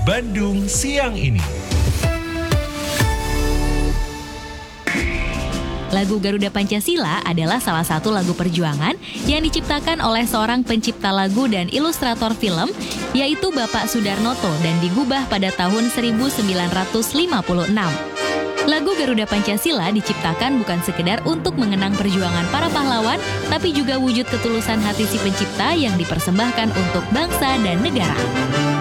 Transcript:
Bandung siang ini. Lagu Garuda Pancasila adalah salah satu lagu perjuangan yang diciptakan oleh seorang pencipta lagu dan ilustrator film, yaitu Bapak Soedarnoto, dan digubah pada tahun 1956. Lagu Garuda Pancasila diciptakan bukan sekedar untuk mengenang perjuangan para pahlawan, tapi juga wujud ketulusan hati si pencipta yang dipersembahkan untuk bangsa dan negara.